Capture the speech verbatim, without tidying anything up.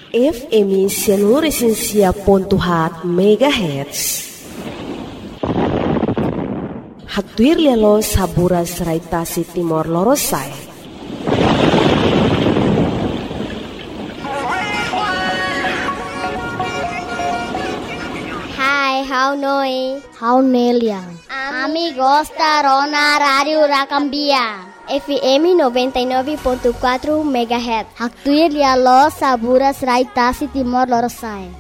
F M Seluruh ponto hat megahertz. Hatuir lelo saburas raitasi Timor Lorosai. Hai, how noi? How neliang? Amigos da Rona Radio Rakambia. F M noventa e nove ponto quatro megahertz. Hatuir lelo saburas raitasi Timor Lorosai.